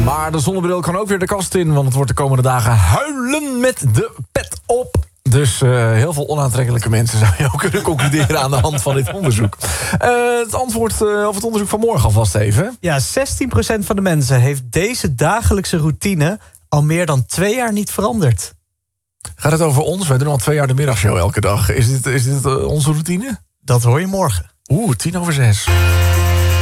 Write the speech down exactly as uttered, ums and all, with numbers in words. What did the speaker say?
Maar de zonnebril kan ook weer de kast in, want het wordt de komende dagen huilen met de pet op. Dus uh, heel veel onaantrekkelijke mensen zou je ook kunnen concluderen aan de hand van dit onderzoek. Uh, het antwoord uh, of het onderzoek van morgen alvast even. Ja, zestien procent van de mensen heeft deze dagelijkse routine al meer dan twee jaar niet veranderd. Gaat het over ons? Wij doen al twee jaar de middagshow elke dag. Is dit, is dit uh, onze routine? Dat hoor je morgen. Oeh, tien over zes.